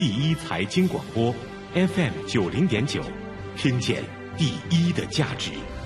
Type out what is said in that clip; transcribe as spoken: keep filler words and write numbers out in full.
第一财经广播 F M 九零点九，听见第一的价值。